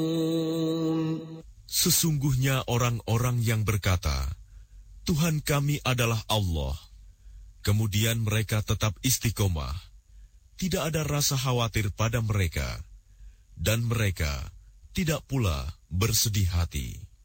Sesungguhnya orang-orang yang berkata, Tuhan kami adalah Allah, kemudian mereka tetap istiqomah, tidak ada rasa khawatir pada mereka, dan mereka tidak pula bersedih hati.